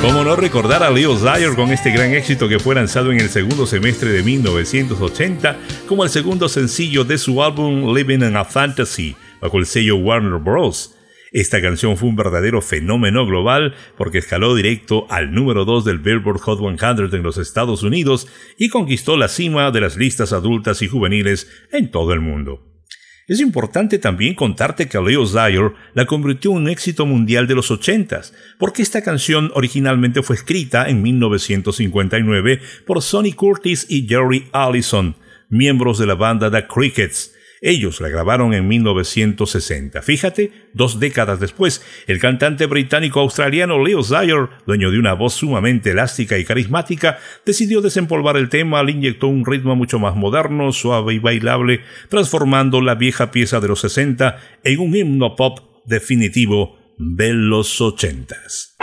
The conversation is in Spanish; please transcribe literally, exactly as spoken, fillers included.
Cómo no recordar a Leo Sayer con este gran éxito que fue lanzado en el segundo semestre de mil novecientos ochenta como el segundo sencillo de su álbum Living in a Fantasy, bajo el sello Warner Bros. Esta canción fue un verdadero fenómeno global porque escaló directo al número dos del Billboard Hot cien en los Estados Unidos y conquistó la cima de las listas adultas y juveniles en todo el mundo. Es importante también contarte que Leo Sayer la convirtió en un éxito mundial de los ochentas, porque esta canción originalmente fue escrita en mil novecientos cincuenta y nueve por Sonny Curtis y Jerry Allison, miembros de la banda The Crickets. Ellos la grabaron en mil novecientos sesenta. Fíjate, dos décadas después, el cantante británico-australiano Leo Sayer, dueño de una voz sumamente elástica y carismática, decidió desempolvar el tema, le inyectó un ritmo mucho más moderno, suave y bailable, transformando la vieja pieza de los sesenta en un himno pop definitivo de los ochentas.